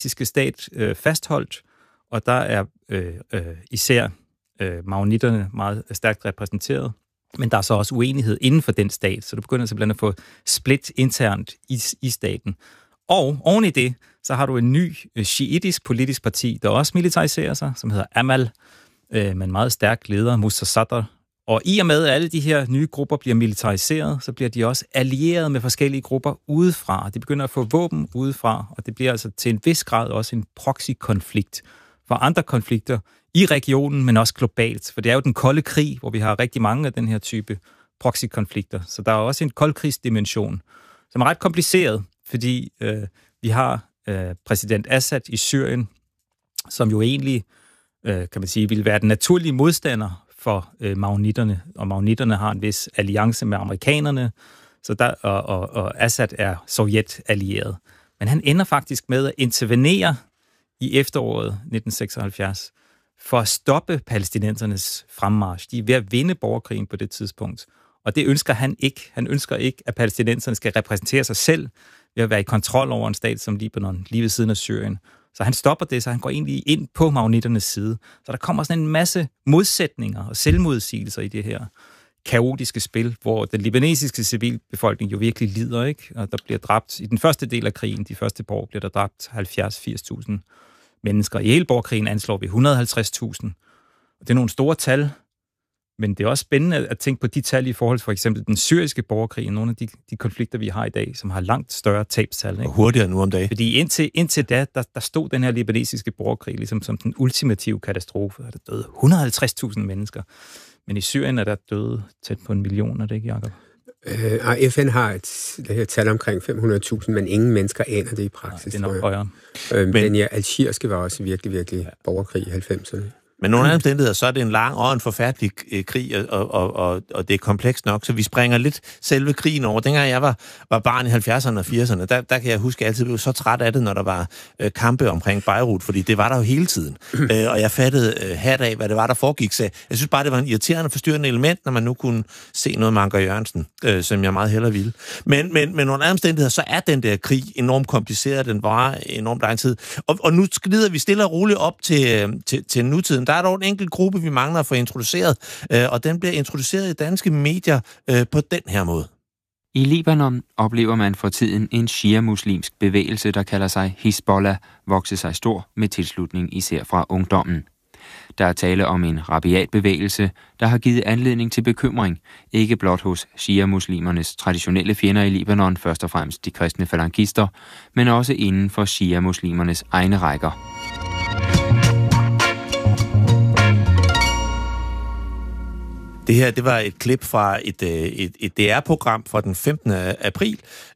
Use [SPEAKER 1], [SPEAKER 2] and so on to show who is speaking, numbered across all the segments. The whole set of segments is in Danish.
[SPEAKER 1] stat fastholdt, og der er især maroniterne meget stærkt repræsenteret. Men der er så også uenighed inden for den stat, så du begynder simpelthen at få split internt i staten. Og oven i det, så har du en ny shiitisk politisk parti, der også militariserer sig, som hedder Amal, med en meget stærk leder, Musa Sadr. Og i og med, at alle de her nye grupper bliver militariseret, så bliver de også allieret med forskellige grupper udefra. De begynder at få våben udefra, og det bliver altså til en vis grad også en proxy-konflikt for andre konflikter i regionen, men også globalt. For det er jo den kolde krig, hvor vi har rigtig mange af den her type proxy-konflikter. Så der er også en koldkrigsdimension, som er ret kompliceret, fordi vi har præsident Assad i Syrien, som jo egentlig, kan man sige, ville være den naturlige modstander for maroniterne, og maroniterne har en vis alliance med amerikanerne, så der, og Assad er Sovjet-allieret. Men han ender faktisk med at intervenere i efteråret 1976 for at stoppe palæstinensernes fremmarch. De er ved at vinde borgerkrigen på det tidspunkt, og det ønsker han ikke. Han ønsker ikke, at palæstinenserne skal repræsentere sig selv ved at være i kontrol over en stat som Libanon, lige ved siden af Syrien. Så han stopper det, så han går egentlig ind på maronitternes side. Så der kommer sådan en masse modsætninger og selvmodsigelser i det her kaotiske spil, hvor den libanesiske civilbefolkning jo virkelig lider, ikke? Og der bliver dræbt, i den første del af krigen, de første par år, bliver der dræbt 70-80.000 mennesker. I hele borgerkrigen anslår vi 150.000. Det er nogle store tal, men det er også spændende at tænke på de tal i forhold til for eksempel den syriske borgerkrig, og nogle af de konflikter, vi har i dag, som har langt større tabstal. Ikke?
[SPEAKER 2] Og hurtigere nu om dagen.
[SPEAKER 1] Fordi indtil da, der stod den her libanesiske borgerkrig ligesom som den ultimative katastrofe. Der døde 150.000 mennesker. Men i Syrien er der døde tæt på 1 million, er det ikke, Jacob?
[SPEAKER 3] FN har det her tal omkring 500.000, men ingen mennesker aner det i praksis.
[SPEAKER 1] Nej, det er nok højere.
[SPEAKER 3] Men ja, algeriske var også virkelig borgerkrig i 90'erne.
[SPEAKER 2] Men nogle andre omstændigheder, så er det en lang og en forfærdelig krig, og det er komplekst nok, så vi springer lidt selve krigen over. Dengang jeg var barn i 70'erne og 80'erne, der kan jeg huske, at jeg altid blev så træt af det, når der var kampe omkring Beirut, fordi det var der jo hele tiden. Og jeg fattede hat af, hvad det var, der foregik. Så jeg synes bare, det var en irriterende, forstyrrende element, når man nu kunne se noget med Anker Jørgensen, som jeg meget hellere ville. Men nogle andre omstændigheder, så er den der krig enormt kompliceret, den varer enormt lang tid. Og nu glider vi stille og roligt op til nutiden. Der er dog en enkelt gruppe, vi mangler at få introduceret, og den bliver introduceret i danske medier på den her måde.
[SPEAKER 4] I Libanon oplever man for tiden en shia-muslimsk bevægelse, der kalder sig Hizbollah, vokse sig stor med tilslutning især fra ungdommen. Der er tale om en rabiat bevægelse, der har givet anledning til bekymring, ikke blot hos shia-muslimernes traditionelle fjender i Libanon, først og fremmest de kristne falangister, men også inden for shia-muslimernes egne rækker.
[SPEAKER 2] Det her, det var et klip fra et DR-program fra den 15. april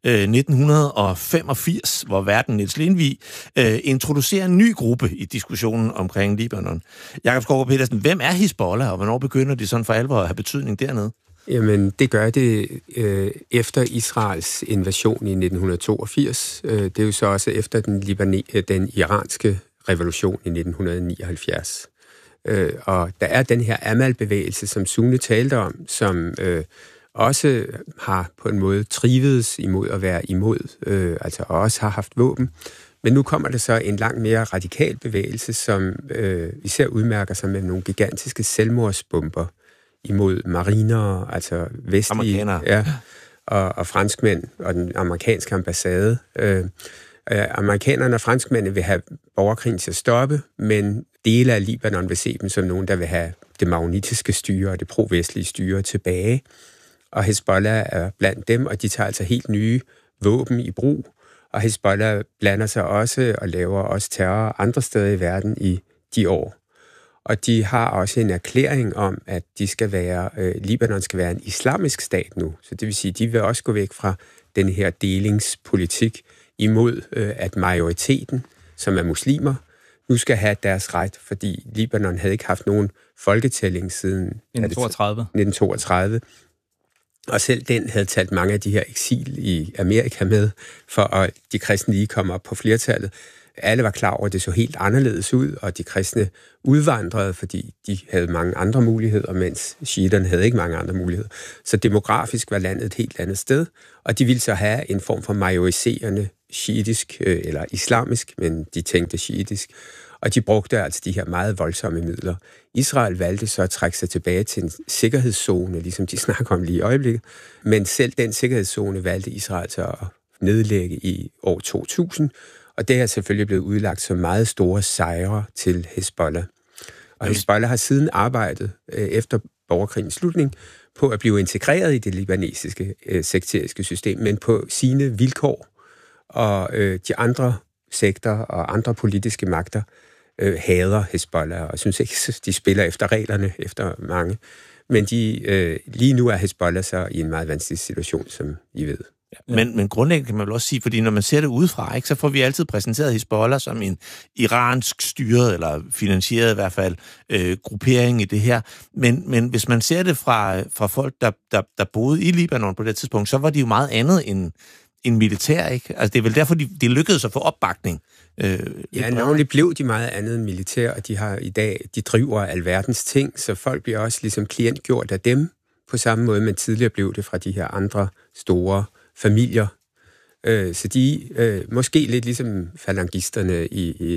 [SPEAKER 2] 1985, hvor verden Niels Lindvig introducerer en ny gruppe i diskussionen omkring Libanon. Jakob Skovgaard Petersen, hvem er Hizbollah, og hvornår begynder de sådan for alvor at have betydning dernede?
[SPEAKER 3] Jamen, det gør det efter Israels invasion i 1982. Det er jo så også efter den iranske revolution i 1979. Og der er den her Amal-bevægelse, som Sune talte om, som også har på en måde trivedes imod at være imod, altså også har haft våben. Men nu kommer der så en langt mere radikal bevægelse, som især udmærker sig med nogle gigantiske selvmordsbomber imod mariner, altså vestlige, ja, og franskmænd og den amerikanske ambassade. Amerikanerne og franskmændene vil have borgerkrigen til at stoppe, men dele af Libanon vil se dem som nogen, der vil have det maronitiske styre og det pro-vestlige styre tilbage. Og Hizbollah er blandt dem, og de tager altså helt nye våben i brug. Og Hizbollah blander sig også og laver også terror andre steder i verden i de år. Og de har også en erklæring om, at Libanon skal være en islamisk stat nu. Så det vil sige, at de vil også gå væk fra den her delingspolitik imod, at majoriteten, som er muslimer, nu skal have deres ret, fordi Libanon havde ikke haft nogen folketælling siden 1932. Og selv den havde talt mange af de her eksil i Amerika med, for at de kristne lige kom op på flertallet. Alle var klar over, at det så helt anderledes ud, og de kristne udvandrede, fordi de havde mange andre muligheder, mens shiiterne havde ikke mange andre muligheder. Så demografisk var landet et helt andet sted, og de ville så have en form for majoriserende shiitisk eller islamisk, men de tænkte shiitisk, og de brugte altså de her meget voldsomme midler. Israel valgte så at trække sig tilbage til en sikkerhedszone, ligesom de snakker om lige i øjeblikket, men selv den sikkerhedszone valgte Israel så at nedlægge i år 2000, og det er selvfølgelig blevet udlagt som meget store sejre til Hezbollah. Og Hezbollah har siden arbejdet efter borgerkrigens slutning på at blive integreret i det libanesiske sekteriske system, men på sine vilkår. Og de andre sekter og andre politiske magter hader Hezbollah, og synes ikke, de spiller efter reglerne, efter mange. Men lige nu er Hezbollah så i en meget vanskelig situation, som I ved.
[SPEAKER 2] Ja. Men grundlæggende kan man vel også sige, fordi når man ser det udefra, ikke, så får vi altid præsenteret Hezbollah som en iransk styret, eller finansieret i hvert fald, gruppering i det her. Men hvis man ser det fra folk, der boede i Libanon på det tidspunkt, så var de jo meget andet end militær, ikke? Altså det er vel derfor, de lykkedes at få opbakning.
[SPEAKER 3] Ja, navnlig blev de meget andet end militær, og de har i dag, de driver alverdens ting, så folk bliver også ligesom klientgjort af dem, på samme måde, men tidligere blev det fra de her andre store familier. Så de, måske lidt ligesom falangisterne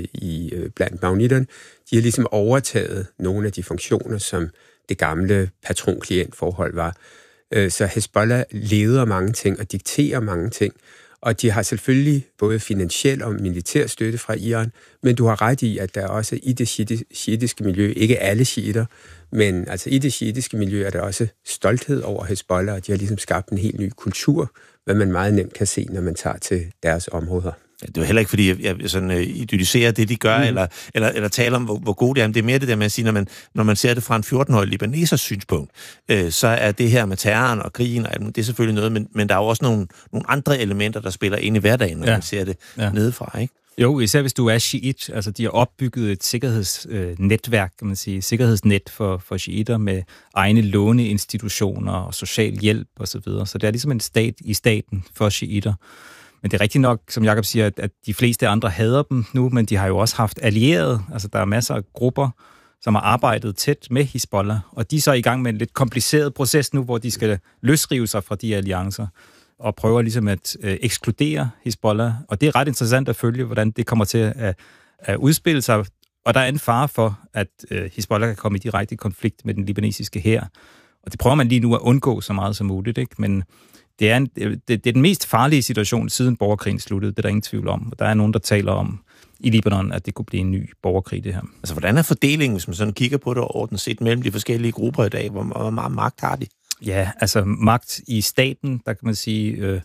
[SPEAKER 3] blandt magniterne, de har ligesom overtaget nogle af de funktioner, som det gamle patron-klient-forhold var. Så Hezbollah leder mange ting og dikterer mange ting, og de har selvfølgelig både finansiel og militær støtte fra Iran, men du har ret i, at der også i det shiitiske miljø, ikke alle shiiter, men altså i det shiitiske miljø er der også stolthed over Hezbollah, og de har ligesom skabt en helt ny kultur, hvad man meget nemt kan se, når man tager til deres områder.
[SPEAKER 2] Ja, det er jo heller ikke, fordi jeg sådan idylliserer det, de gør, eller taler om, hvor gode det er. Men det er mere det der med at sige, når man ser det fra en 14-årig libanesers synspunkt, så er det her med terroren og krigen, og det er selvfølgelig noget, men der er jo også nogle andre elementer, der spiller ind i hverdagen, når man ser det nedefra, ikke?
[SPEAKER 1] Jo, især hvis du er shiit, altså de har opbygget et sikkerhedsnetværk, kan man sige, sikkerhedsnet for shiitter med egne låneinstitutioner og social hjælp osv. Så det er ligesom en stat i staten for shiitter. Men det er rigtigt nok, som Jakob siger, at de fleste andre hader dem nu, men de har jo også haft allierede. Altså der er masser af grupper, som har arbejdet tæt med Hezbollah, og de er så i gang med en lidt kompliceret proces nu, hvor de skal løsrive sig fra de alliancer og prøver ligesom at ekskludere Hezbollah. Og det er ret interessant at følge, hvordan det kommer til at udspille sig. Og der er en fare for, at Hezbollah kan komme i direkte konflikt med den libanesiske hær. Og det prøver man lige nu at undgå så meget som muligt, ikke? Men det er den mest farlige situation siden borgerkrigen sluttede, det er der ingen tvivl om. Og der er nogen, der taler om i Libanon, at det kunne blive en ny borgerkrig, det her.
[SPEAKER 2] Altså, hvordan er fordelingen, hvis man sådan kigger på det overordnet set, mellem de forskellige grupper i dag? Hvor meget magt har de?
[SPEAKER 1] Ja, altså magt i staten, der kan man sige,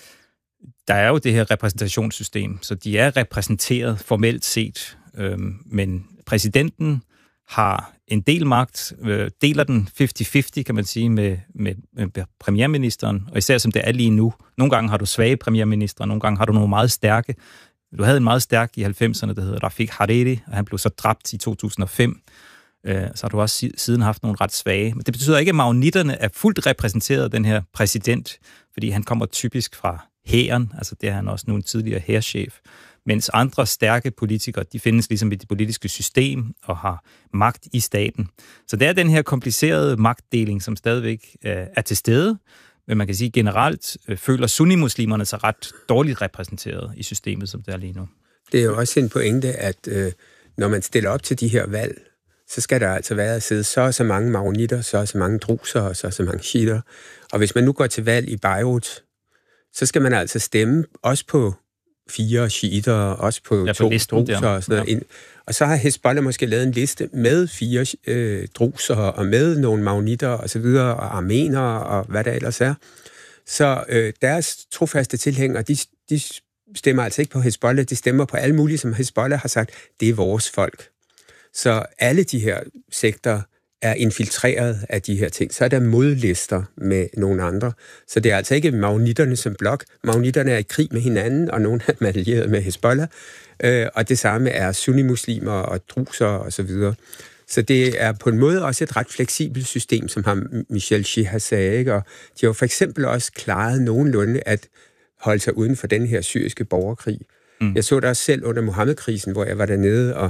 [SPEAKER 1] der er jo det her repræsentationssystem, så de er repræsenteret formelt set, men præsidenten har en del magt, deler den 50-50, kan man sige, med premierministeren, og især som det er lige nu. Nogle gange har du svage premierministre, nogle gange har du nogle meget stærke. Du havde en meget stærk i 90'erne, der hedder Rafik Hariri, og han blev så dræbt i 2005. Så har du også siden haft nogle ret svage. Men det betyder ikke, at maroniterne er fuldt repræsenteret, den her præsident, fordi han kommer typisk fra hæren, altså det er han også nu en tidligere hærchef, mens andre stærke politikere, de findes ligesom i det politiske system og har magt i staten. Så det er den her komplicerede magtdeling, som stadigvæk er til stede, men man kan sige generelt føler sunnimuslimerne sig ret dårligt repræsenteret i systemet, som det er lige nu.
[SPEAKER 3] Det er jo også en pointe, at når man stiller op til de her valg, så skal der altså være at sidde så mange maronitter, så mange druser og så mange shiitter. Og hvis man nu går til valg i Beirut, så skal man altså stemme også på 4 shiitter, også på 2 druser og sådan noget. Ja. Og så har Hezbollah måske lavet en liste med 4 druser og med nogle maonitter og så videre, og armenere og hvad der ellers er. Så deres trofaste tilhængere, de stemmer altså ikke på Hezbollah, de stemmer på alle mulige, som Hezbollah har sagt, det er vores folk. Så alle de her sekter er infiltreret af de her ting. Så er der modlister med nogle andre. Så det er altså ikke maonitterne som blok. Maonitterne er i krig med hinanden, og nogle af dem er allieret med Hezbollah. Og det samme er sunnimuslimer og druser og så videre. Så det er på en måde også et ret fleksibelt system, som har Michel Chihar sagde, ikke? Og de har for eksempel også klaret nogenlunde at holde sig uden for den her syriske borgerkrig. Jeg så det også selv under Mohammed-krisen, hvor jeg var dernede og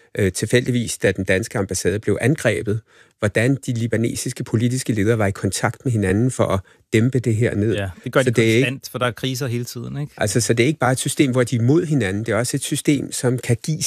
[SPEAKER 3] tilfældigvis, da den danske ambassade blev angrebet, hvordan de libanesiske politiske ledere var i kontakt med hinanden for at dæmpe det her ned.
[SPEAKER 1] Ja, det gør de konstant, for der er kriser hele tiden, ikke?
[SPEAKER 3] Altså, så det er ikke bare et system, hvor de er imod hinanden, det er også et system, som kan give